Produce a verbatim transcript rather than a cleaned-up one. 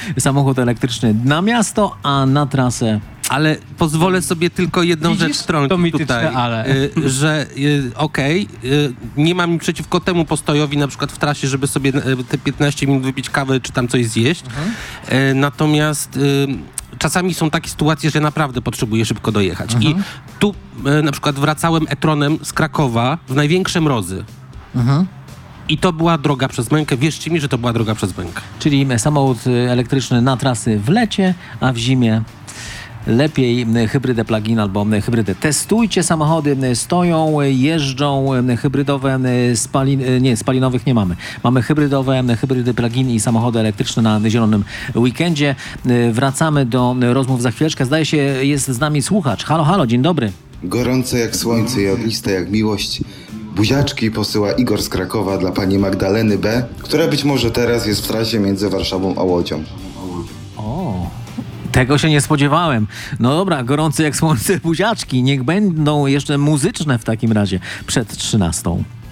samochód elektryczny na miasto, a na trasę. Ale pozwolę sobie tylko jedną Widzisz? rzecz wtrącić To mityczne, tutaj, ale. y, że y, okej, y, nie mam nic przeciwko temu postojowi na przykład w trasie, żeby sobie y, te piętnaście minut wypić kawę czy tam coś zjeść. Mhm. Y, natomiast y, czasami są takie sytuacje, że naprawdę potrzebuję szybko dojechać. Mhm. I tu y, na przykład wracałem e-tronem z Krakowa w największe mrozy. Mhm. I to była droga przez mękę. Wierzcie mi, że to była droga przez mękę. Czyli samochód elektryczny na trasy w lecie, a w zimie lepiej hybrydę plug-in albo hybrydę. Testujcie, samochody stoją, jeżdżą, hybrydowe, spalin, nie, spalinowych nie mamy. Mamy hybrydowe, hybrydy plug-in i samochody elektryczne na zielonym weekendzie. Wracamy do rozmów za chwileczkę. Zdaje się, jest z nami słuchacz. Halo, halo, dzień dobry. Gorące jak słońce i ogniste jak miłość. Buziaczki posyła Igor z Krakowa dla pani Magdaleny B., która być może teraz jest w trasie między Warszawą a Łodzią. O, tego się nie spodziewałem. No dobra, gorące jak słońce buziaczki. Niech będą jeszcze muzyczne w takim razie przed trzynastą.